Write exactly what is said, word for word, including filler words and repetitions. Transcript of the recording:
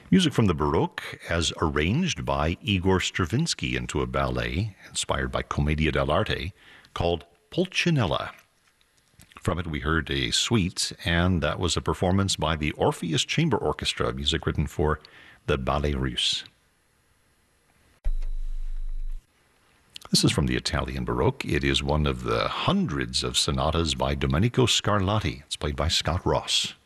Music from the Baroque as arranged by Igor Stravinsky into a ballet inspired by Commedia dell'arte called Pulcinella. From it, we heard a suite, and that was a performance by the Orpheus Chamber Orchestra, music written for the Ballet Russe. This is from the Italian Baroque. It is one of the hundreds of sonatas by Domenico Scarlatti. It's played by Scott Ross.